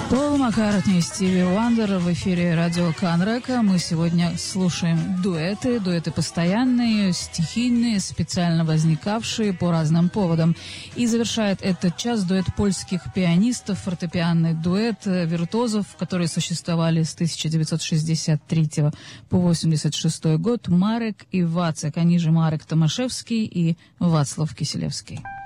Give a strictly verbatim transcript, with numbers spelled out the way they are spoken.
Пол Маккартни и Стиви Уандер в эфире радио Канрека. Мы сегодня слушаем дуэты, дуэты постоянные, стихийные, специально возникавшие по разным поводам. И завершает этот час дуэт польских пианистов, фортепианный дуэт виртуозов, которые существовали с тысяча девятьсот шестьдесят третьего по восемьдесят шестой год, Марек и Вацек, они же Марек Томашевский и Вацлав Киселевский.